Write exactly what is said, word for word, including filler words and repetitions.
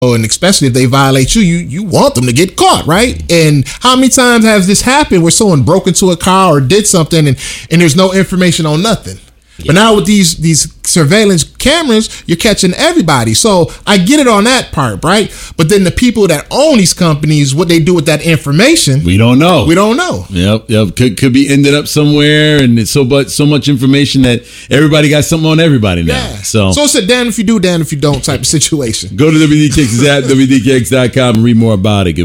and especially if they violate you, you you want them to get caught, right? And how many times has this happened where someone broke into a car or did something and, and there's no information on nothing? Yeah. But now with these these surveillance cameras, you're catching everybody. So I get it on that part, right? But then the people that own these companies, what they do with that information, we don't know. We don't know. Yep, yep. Could could be ended up somewhere, and it's so but so much information that everybody got something on everybody now. Yeah. So so it's a damn if you do, damn if you don't type of situation. Go to W D K X app, W D K X dot com, and read more about it.